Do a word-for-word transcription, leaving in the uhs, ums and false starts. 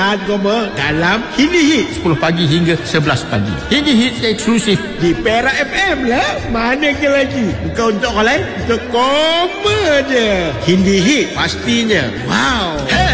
tahan koma dalam Hindi Hits sepuluh pagi hingga sebelas pagi. Hindi Hits eksklusif di Perak F M lah. Mana ke lagi? Bukan untuk orang lain, untuk koma je. Hindi Hits pastinya wow.